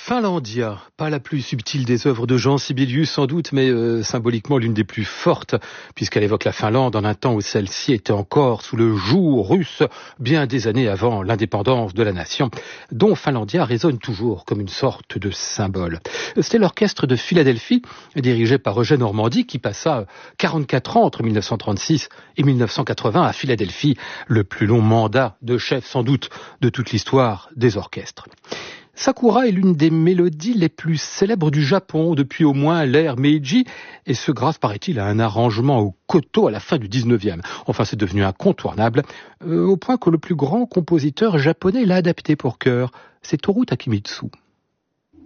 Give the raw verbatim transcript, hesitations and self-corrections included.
Finlandia, pas la plus subtile des œuvres de Jean Sibelius sans doute, mais euh, symboliquement l'une des plus fortes, puisqu'elle évoque la Finlande en un temps où celle-ci était encore sous le joug russe, bien des années avant l'indépendance de la nation, dont Finlandia résonne toujours comme une sorte de symbole. C'était l'orchestre de Philadelphie, dirigé par Eugène Normandie, qui passa quarante-quatre ans entre mille neuf cent trente-six et mille neuf cent quatre-vingts à Philadelphie, le plus long mandat de chef sans doute de toute l'histoire des orchestres. Sakura est l'une des mélodies les plus célèbres du Japon depuis au moins l'ère Meiji, et ce grâce, paraît-il, à un arrangement au koto à la fin du dix-neuvième. Enfin, c'est devenu incontournable, euh, au point que le plus grand compositeur japonais l'a adapté pour chœur, c'est Toru Takemitsu.